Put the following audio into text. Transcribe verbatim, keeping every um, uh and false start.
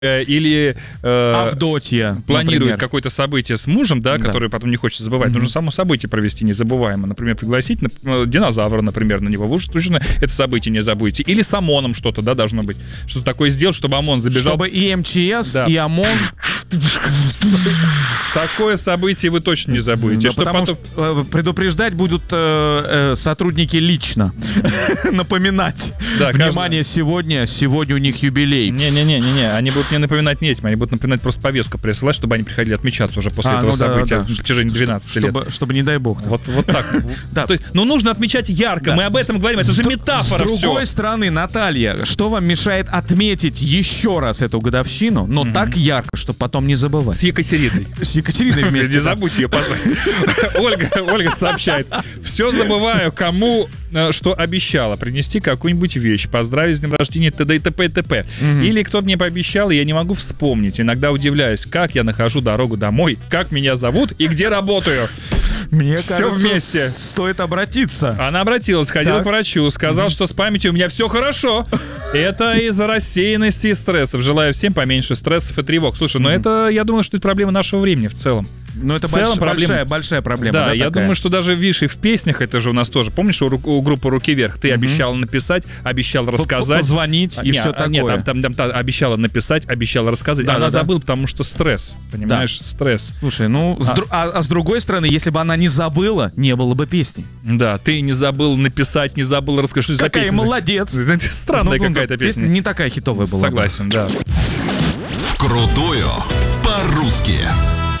Или э, Авдотья, планирует какое-то событие с мужем, да, Да. которое потом не хочет забывать. Mm-hmm. Нужно само событие провести незабываемо. Например, пригласить на, динозавра, например, на него. Вы уж точно это событие не забудете. Или с ОМОНом что-то, да, должно быть. Что-то такое сделать, чтобы ОМОН забежал. Чтобы и МЧС, да. и ОМОН... Такое событие вы точно не забудете. Да, что потому потом... что предупреждать будут э, э, сотрудники лично. Напоминать. Да, Внимание, каждый... сегодня, сегодня у них юбилей. Не-не-не, они будут не напоминать не этим, они будут напоминать просто повестку присылать, чтобы они приходили отмечаться уже после а, этого ну события да, да. в протяжении двенадцати лет. Чтобы, чтобы не дай бог. Вот, вот так. Да. То есть, ну, нужно отмечать ярко, да. мы об этом говорим, это же метафора. С другой все. стороны, Наталья, что вам мешает отметить еще раз эту годовщину, но mm-hmm. так ярко, чтобы потом не забывать? С Екатериной. С Екатериной вместе. Не забудь ее позвать. Ольга, Ольга сообщает. Все забываю, кому что обещала. Принести какую-нибудь вещь, поздравить с днем рождения, т.д. и т.п. и т.п. Mm-hmm. Или кто-то мне пообещал, и я не могу вспомнить. Иногда удивляюсь, как я нахожу дорогу домой, как меня зовут и где работаю. Мне все кажется, вместе. Стоит обратиться. Она обратилась, ходила так. к врачу, сказал, mm-hmm. что с памятью у меня все хорошо. Это из-за рассеянности и стрессов. Желаю всем поменьше стрессов и тревог. Слушай, mm-hmm. ну это, я думаю, что это проблема нашего времени в целом. Ну это целом, больш, проблема... большая, большая проблема. Да, да я такая? думаю, что даже, видишь, и в песнях это же у нас тоже. Помнишь, у, у группы «Руки вверх» ты mm-hmm. обещал написать, обещал рассказать. Позвонить и нет, все такое. Нет, там, там, там, там обещала написать, обещала рассказать. Да, она да, забыла, да. потому что стресс, понимаешь, да. стресс. Слушай, ну, а. С, дру... а, а с другой стороны, если бы она не забыла, не было бы песни. Да, ты не забыл написать, не забыл рассказать, что за песня. Какая молодец. Странная ну, какая-то песня. Песня не такая хитовая была. Согласен, да. Вкрутую по-русски.